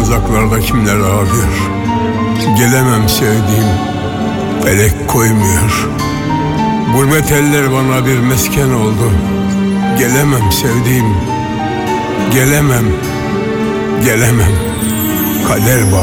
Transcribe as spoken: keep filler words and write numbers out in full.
uzaklarda kimler ağlıyor. Gelemem sevdiğim, felek koymuyor. Gurbet eller bana bir mesken oldu. Gelemem sevdiğim, gelemem, gelemem. Kader bağ.